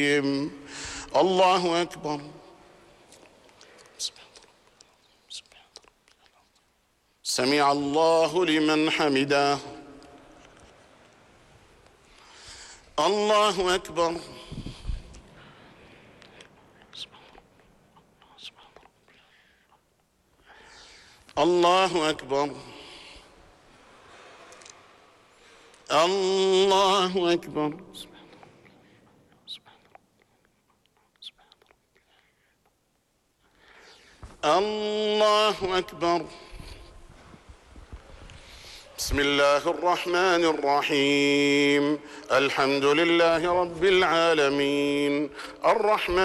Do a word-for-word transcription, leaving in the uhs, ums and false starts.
الله أكبر. سمع الله لمن حمده. الله أكبر. الله أكبر. الله أكبر. الله أكبر. بسم الله الرحمن الرحيم. الحمد لله رب العالمين الرحمن